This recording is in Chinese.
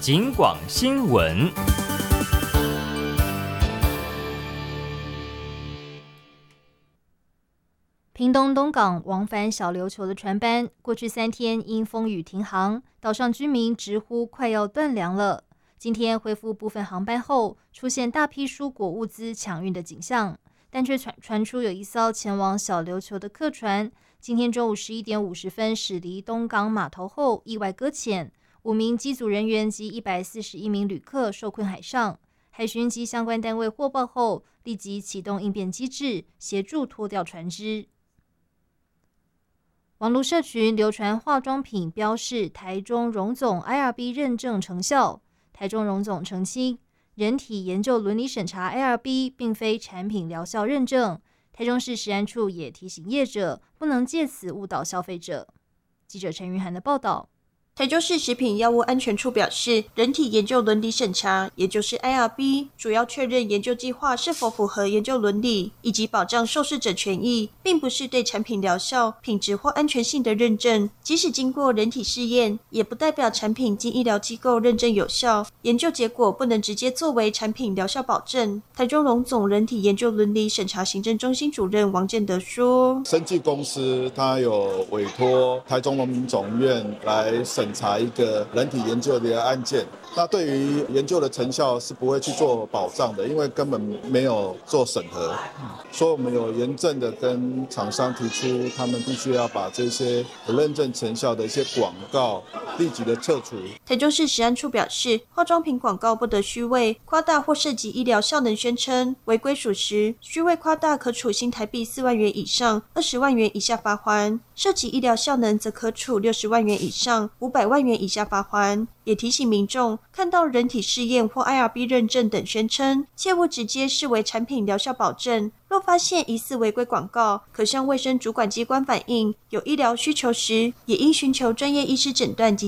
警广新闻。 屏东东港往返小琉球的船班，过去3天因风雨停航，岛上居民直呼快要断粮了。今天恢复部分航班后，出现大批蔬果物资抢运的景象，但却传出有一艘前往小琉球的客船，今天中午11点50分驶离东港码头后意外搁浅，5名机组人员及141名旅客受困海上。海巡及相关单位获报后，立即启动应变机制，协助拖吊船只。网络社群流传化妆品标示台中荣总 IRB 认证成效，台中荣总澄清，人体研究伦理审查 IRB 并非产品疗效认证。台中市食安处也提醒业者不能借此误导消费者。记者陈云涵的报道。 台中市食品药物安全处表示，人体研究伦理审查，也就是 IRB， 主要确认研究计划是否符合研究伦理，以及保障受试者权益，并不是对产品疗效、品质或安全性的认证。即使经过人体试验，也不代表产品经医疗机构认证有效，研究结果不能直接作为产品疗效保证。台中荣总人体研究伦理审查行政中心主任王建德说， 生技公司它有委托台中农民总院来审查一个人体研究的案件，那对于研究的成效是不会去做保障的，因为根本没有做审核，所以我们有严正的跟厂商提出，他们必须要把这些不认证成效的一些广告立即的撤除。 台中市食安处表示，化妆品广告不得虚伪、夸大或涉及医疗效能宣称，违规属实，虚伪夸大可处新台币4万元以上20万元以下罚锾，涉及医疗效能则可处60万元以上500万元以下罚锾。也提醒民众，看到人体试验或 IRB 认证等宣称，切勿直接视为产品疗效保证。若发现疑似违规广告，可向卫生主管机关反映，有医疗需求时，也应寻求专业医师诊断及